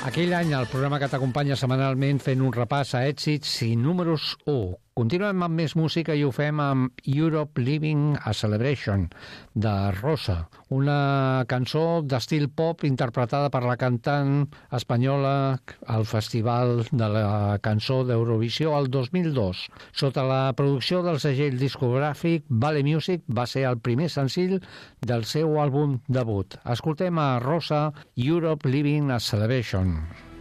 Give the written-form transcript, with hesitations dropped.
Aquell any, el programa que t'acompanya setmanalment fent un repàs a èxits i números 1. Continuem amb més música i ho fem amb Europe Living a Celebration, de Rosa, una cançó d'estil pop interpretada per la cantant espanyola al Festival de la Cançó d'Eurovisió el 2002. Sota la producció del segell discogràfic Vale Music, va ser el primer senzill del seu àlbum debut. Escoltem a Rosa, Europe Living a Celebration.